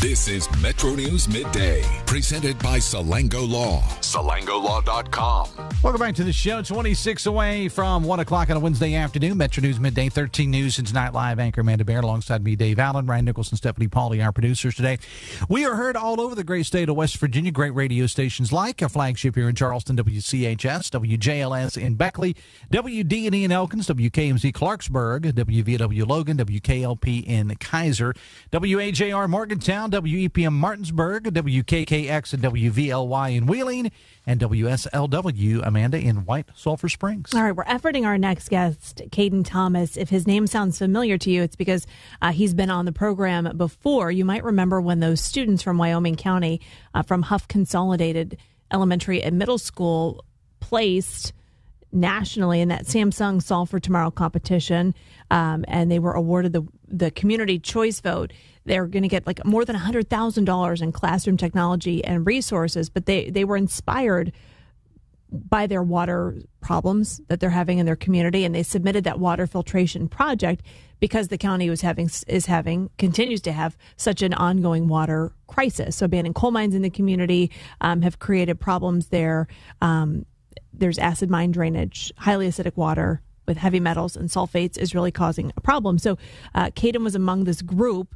This is Metro News Midday, presented by Salango Law. SalangoLaw.com. Welcome back to the show. 26 away from 1 o'clock on a Wednesday afternoon. Metro News Midday, 13 News and Tonight Live anchor Amanda Bear, alongside me, Dave Allen, Ryan Nicholson, Stephanie Pauly, our producers today. We are heard all over the great state of West Virginia. Great radio stations like our flagship here in Charleston, WCHS, WJLS in Beckley, WD&E in Elkins, WKMZ Clarksburg, WVW Logan, WKLP in Kaiser, WAJR Morgantown, WEPM Martinsburg, WKKX and WVLY in Wheeling, and WSLW, Amanda, in White Sulphur Springs. All right, we're efforting our next guest, Caden Thomas. If his name sounds familiar to you, it's because he's been on the program before. You might remember when those students from Wyoming County, from Huff Consolidated Elementary and Middle School, placed nationally in that Samsung Solve for Tomorrow competition, and they were awarded the Community Choice Vote. They're going to get like more than $100,000 in classroom technology and resources, but they were inspired by their water problems that they're having in their community, and they submitted that water filtration project because the county continues to have such an ongoing water crisis. So abandoned coal mines in the community have created problems there. There's acid mine drainage, highly acidic water with heavy metals and sulfates is really causing a problem. So Caden was among this group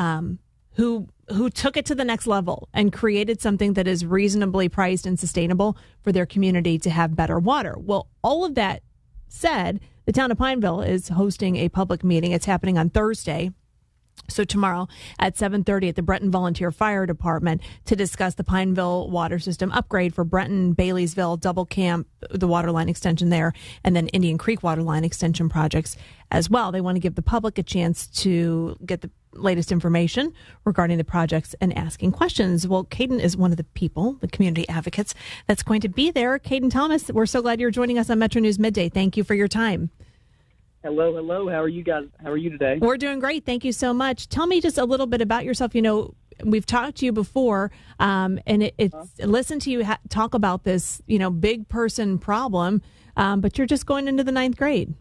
who took it to the next level and created something that is reasonably priced and sustainable for their community to have better water. Well, all of that said, the town of Pineville is hosting a public meeting. It's happening on Thursday, so tomorrow at 7:30 at the Brenton Volunteer Fire Department, to discuss the Pineville water system upgrade for Brenton, Baileysville, Double Camp, the water line extension there, and then Indian Creek water line extension projects as well. They want to give the public a chance to get the latest information regarding the projects and asking questions. Well, Caden is one of the people, the community advocates, that's going to be there. Caden Thomas, we're so glad you're joining us on Metro News Midday. Thank you for your time. Hello. How are you guys? How are you today? We're doing great. Thank you so much. Tell me just a little bit about yourself. You know, we've talked to you before, and listen to you talk about this, big person problem, but you're just going into the 9th grade.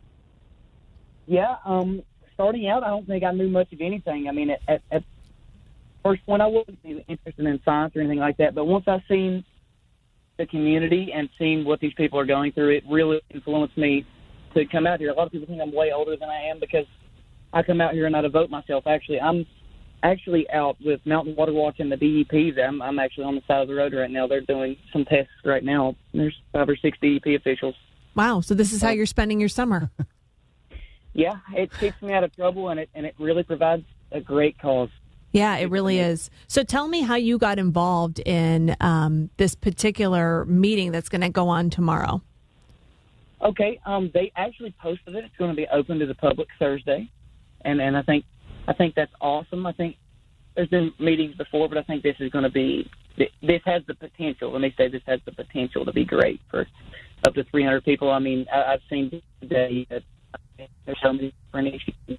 Yeah. Starting out, I don't think I knew much of anything. I mean, at first point, I wasn't interested in science or anything like that. But once I seen the community and seen what these people are going through, it really influenced me to come out here. A lot of people think I'm way older than I am because I come out here and I devote myself. Actually, I'm actually out with Mountain Water Watch and the DEPs. I'm actually on the side of the road right now. They're doing some tests right now. There's 5 or 6 DEP officials. Wow. So this is how you're spending your summer. Yeah, it keeps me out of trouble, and it really provides a great cause. Yeah, it really is. So tell me how you got involved in this particular meeting that's going to go on tomorrow. Okay, they actually posted it. It's going to be open to the public Thursday, and I think that's awesome. I think there's been meetings before, but I think this is going to be this has the potential. Let me say this has the potential to be great for up to 300 people. I mean, I've seen today that there's so many different issues.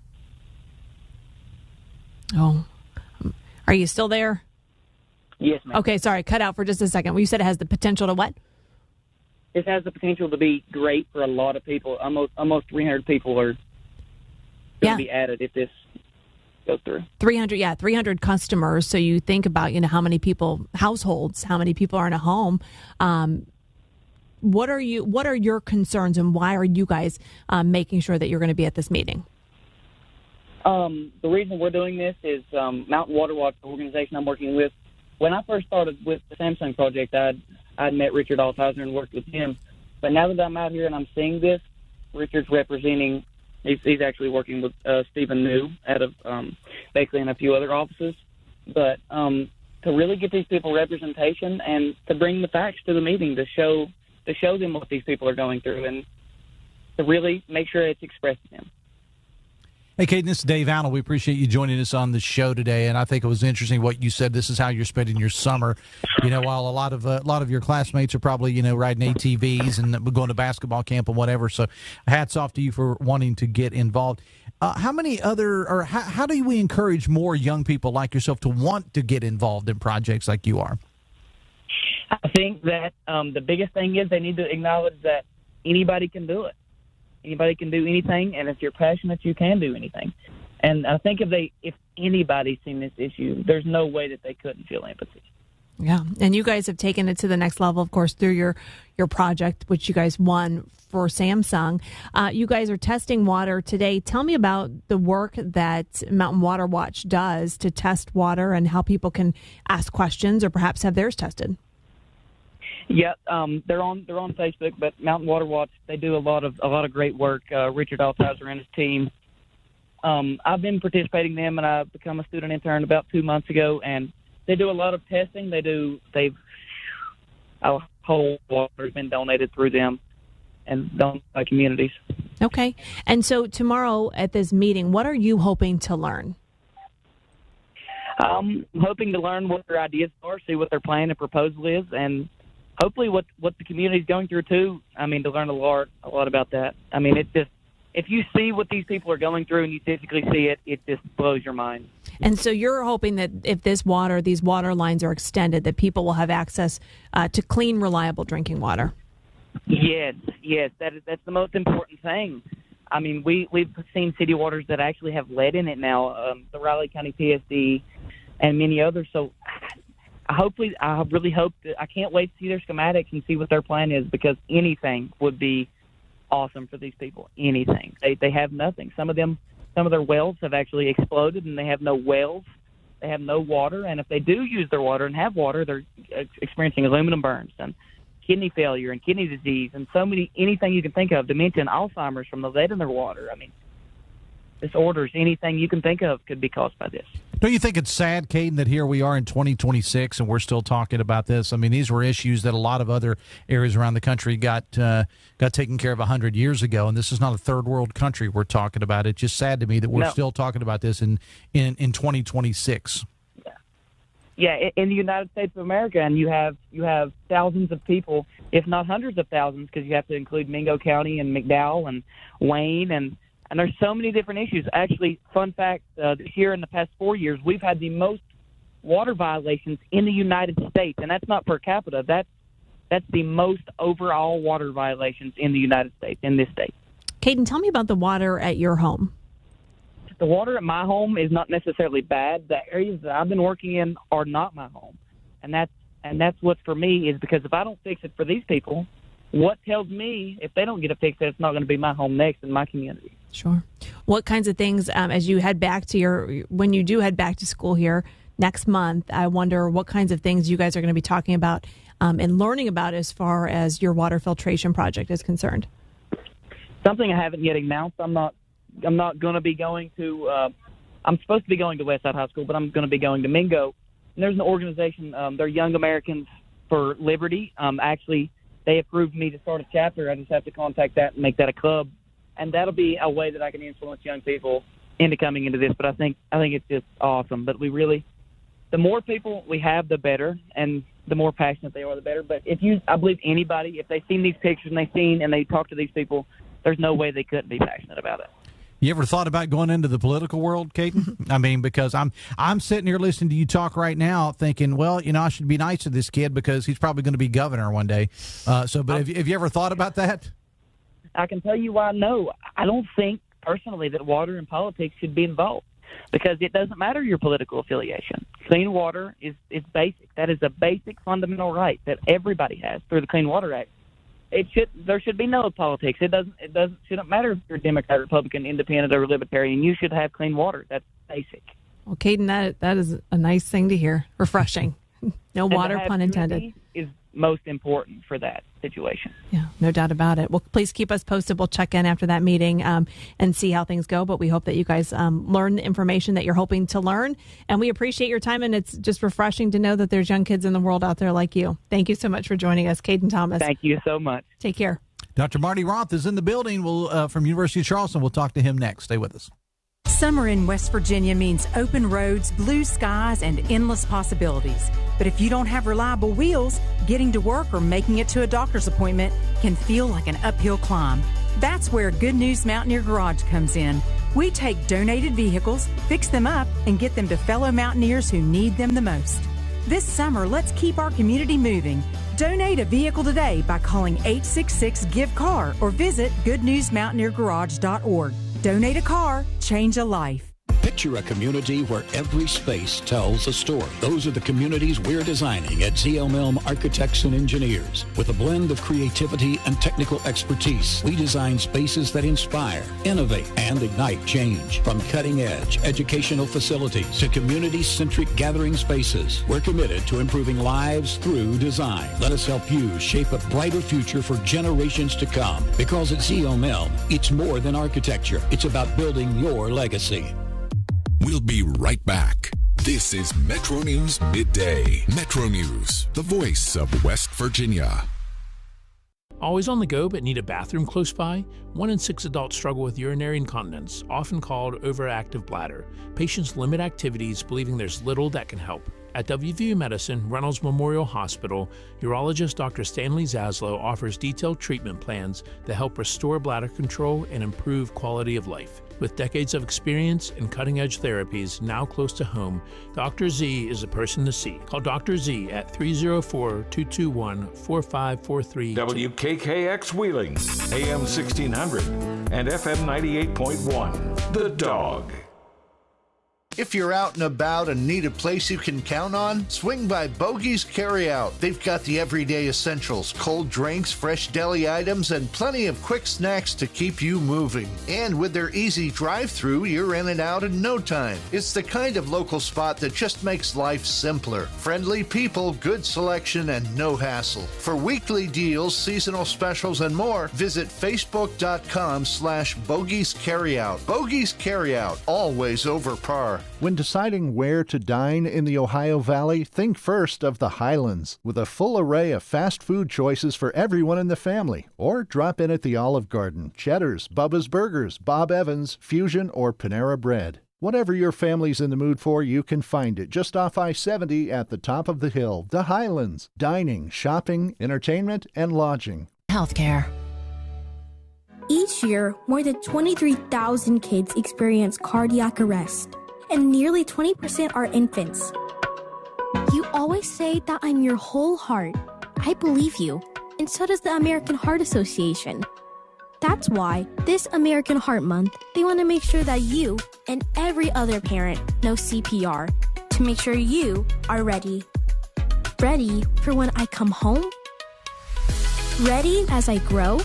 Oh, are you still there? Yes, ma'am. Okay, sorry, cut out for just a second. Well, you said it has the potential to what? It has the potential to be great for a lot of people. Almost 300 people are going to be added if this goes through. 300 customers. So you think about, how many people, households, how many people are in a home. What are your concerns, and why are you guys making sure that you're going to be at this meeting? The reason we're doing this is Mountain Water Watch, the organization I'm working with. When I first started with the Samsung project, I'd met Richard Altizer and worked with him. But now that I'm out here and I'm seeing this, Richard's representing. He's actually working with Stephen New out of Beckley and a few other offices. But to really get these people representation and to bring the facts to the meeting to show them what these people are going through and to really make sure it's expressed to them. Hey, Caden, this is Dave Allen. We appreciate you joining us on the show today, and I think it was interesting what you said. This is how you're spending your summer. While a lot of your classmates are probably riding ATVs and going to basketball camp and whatever. So, hats off to you for wanting to get involved. How do we encourage more young people like yourself to want to get involved in projects like you are? I think that the biggest thing is they need to acknowledge that anybody can do it. Anybody can do anything, and if you're passionate, you can do anything. And I think if anybody's seen this issue, there's no way that they couldn't feel empathy. Yeah, and you guys have taken it to the next level, of course, through your project, which you guys won for Samsung. You guys are testing water today. Tell me about the work that Mountain Water Watch does to test water and how people can ask questions or perhaps have theirs tested. Yeah, they're on Facebook, but Mountain Water Watch, they do a lot of great work. Richard Althauser and his team. I've been participating in them, and I've become a student intern about 2 months ago, and they do a lot of testing. Our whole water has been donated through them and donated by communities. Okay. And so tomorrow at this meeting, what are you hoping to learn? I'm hoping to learn what their ideas are, see what their plan and proposal is, and hopefully what the community is going through too. I mean, to learn a lot about that. I mean, it's just, if you see what these people are going through and you physically see it, it just blows your mind. And so you're hoping that if these water lines are extended, that people will have access to clean, reliable drinking water. Yes, that's the most important thing. I mean, we've seen city waters that actually have lead in it now, the Riley County PSD and many others. So I really hope that, I can't wait to see their schematics and see what their plan is, because anything would be awesome for these people. Anything. They have nothing. Some of their wells have actually exploded, and they have no wells. They have no water, and if they do use their water and have water, they're experiencing aluminum burns and kidney failure and kidney disease and anything you can think of, dementia and Alzheimer's from the lead in their water. I mean, disorders, anything you can think of could be caused by this. Don't you think it's sad, Caden, that here we are in 2026 and we're still talking about this? I mean, these were issues that a lot of other areas around the country got taken care of 100 years ago, and this is not a third world country we're talking about. It's just sad to me that we're still talking about this in 2026. Yeah, in the United States of America, and you have thousands of people, if not hundreds of thousands, because you have to include Mingo County and McDowell and Wayne, and there's so many different issues. Actually, fun fact, this year in the past 4 years, we've had the most water violations in the United States, and that's not per capita. That's the most overall water violations in the United States, in this state. Caden, tell me about the water at your home. The water at my home is not necessarily bad. The areas that I've been working in are not my home, and that's what for me is, because if I don't fix it for these people, what tells me if they don't get it fixed that it's not going to be my home next in my community? Sure. What kinds of things, as you head back to when you do head back to school here next month, I wonder what kinds of things you guys are going to be talking about and learning about as far as your water filtration project is concerned? Something I haven't yet announced. I'm not going to be going to. I'm supposed to be going to Westside High School, but I'm going to be going to Mingo. And there's an organization. They're Young Americans for Liberty. Actually, they approved me to start a chapter. I just have to contact that and make that a club, and that'll be a way that I can influence young people into coming into this. But I think it's just awesome. But the more people we have, the better, and the more passionate they are, the better. But I believe anybody, if they've seen these pictures and they talk to these people, there's no way they couldn't be passionate about it. You ever thought about going into the political world, Caden? I mean, because I'm sitting here listening to you talk right now thinking, well, I should be nice to this kid because he's probably going to be governor one day. But have you ever thought about that? I can tell you why no. I don't think, personally, that water and politics should be involved, because it doesn't matter your political affiliation. Clean water is basic. That is a basic fundamental right that everybody has through the Clean Water Act. There should be no politics. It shouldn't matter if you're Democrat, Republican, Independent, or Libertarian. You should have clean water. That's basic. Well, Caden, that is a nice thing to hear. Refreshing. No water, pun intended. Is most important for that situation. Yeah, no doubt about it. Well, please keep us posted. We'll check in after that meeting and see how things go. But we hope that you guys learn the information that you're hoping to learn. And we appreciate your time. And it's just refreshing to know that there's young kids in the world out there like you. Thank you so much for joining us, Caden Thomas. Thank you so much. Take care. Dr. Marty Roth is in the building from University of Charleston. We'll talk to him next. Stay with us. Summer in West Virginia means open roads, blue skies, and endless possibilities. But if you don't have reliable wheels, getting to work or making it to a doctor's appointment can feel like an uphill climb. That's where Good News Mountaineer Garage comes in. We take donated vehicles, fix them up, and get them to fellow mountaineers who need them the most. This summer, let's keep our community moving. Donate a vehicle today by calling 866-GIVE-CAR or visit goodnewsmountaineergarage.org. Donate a car, change a life. Picture a community where every space tells a story. Those are the communities we're designing at ZL Milne Architects and Engineers. With a blend of creativity and technical expertise, we design spaces that inspire, innovate, and ignite change. From cutting-edge educational facilities to community-centric gathering spaces, we're committed to improving lives through design. Let us help you shape a brighter future for generations to come. Because at ZL Milne, it's more than architecture. It's about building your legacy. We'll be right back. This is Metro News Midday. Metro News, the voice of West Virginia. Always on the go but need a bathroom close by? 1 in 6 adults struggle with urinary incontinence, often called overactive bladder. Patients limit activities, believing there's little that can help. At WVU Medicine, Reynolds Memorial Hospital, urologist Dr. Stanley Zaslow offers detailed treatment plans that help restore bladder control and improve quality of life. With decades of experience and cutting-edge therapies now close to home, Dr. Z is the person to see. Call Dr. Z at 304-221-4543. WKKX Wheeling, AM 1600 and FM 98.1. The Dog. If you're out and about and need a place you can count on, swing by Bogey's Carryout. They've got the everyday essentials, cold drinks, fresh deli items, and plenty of quick snacks to keep you moving. And with their easy drive-thru, you're in and out in no time. It's the kind of local spot that just makes life simpler. Friendly people, good selection, and no hassle. For weekly deals, seasonal specials, and more, visit facebook.com/Bogey's Carryout. Bogey's Carryout, always over par. When deciding where to dine in the Ohio Valley, think first of the Highlands, with a full array of fast food choices for everyone in the family. Or drop in at the Olive Garden, Cheddar's, Bubba's Burgers, Bob Evans, Fusion, or Panera Bread. Whatever your family's in the mood for, you can find it just off I-70 at the top of the hill. The Highlands. Dining, shopping, entertainment, and lodging. Healthcare. Each year, more than 23,000 kids experience cardiac arrest, and nearly 20% are infants. You always say that I'm your whole heart. I believe you, and so does the American Heart Association. That's why this American Heart Month, they want to make sure that you and every other parent know CPR to make sure you are ready. Ready for when I come home? Ready as I grow?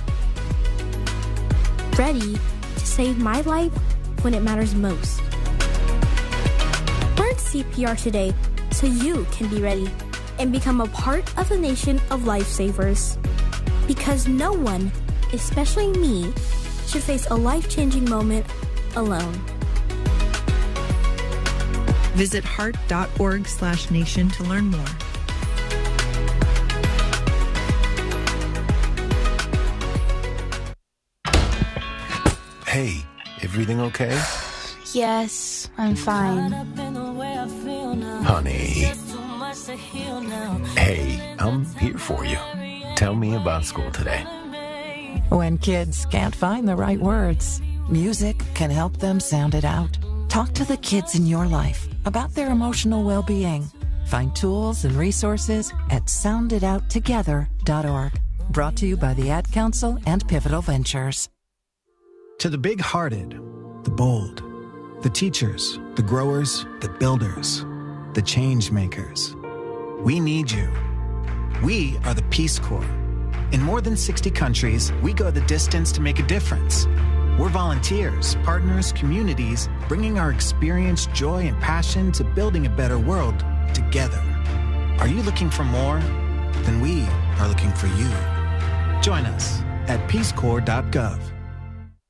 Ready to save my life when it matters most. Learn CPR today so you can be ready and become a part of the nation of lifesavers. Because no one, especially me, should face a life-changing moment alone. Visit heart.org/nation to learn more. Hey, everything okay? Yes, I'm fine. Honey. Hey, I'm here for you. Tell me about school today. When kids can't find the right words, music can help them sound it out. Talk to the kids in your life about their emotional well-being. Find tools and resources at sounditouttogether.org. Brought to you by the Ad Council and Pivotal Ventures. To the big-hearted, the bold, the teachers, the growers, the builders, the change makers, we need you. We are the Peace Corps. In more than 60 countries, we go the distance to make a difference. We're volunteers, partners, communities, bringing our experience, joy, and passion to building a better world together. Are you looking for more? Then we are looking for you. Join us at peacecorps.gov.